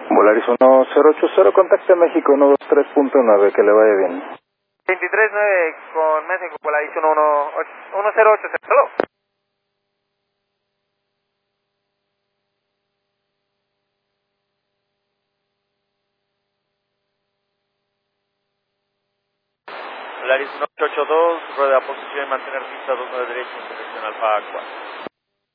Volaris 1080, contacte México 123.9, que le vaya bien. 23.9 con México, Volaris 1080. Hello. Volaris 1882, rueda posición y mantener pista 29 derecha, selección Alfa Aqua.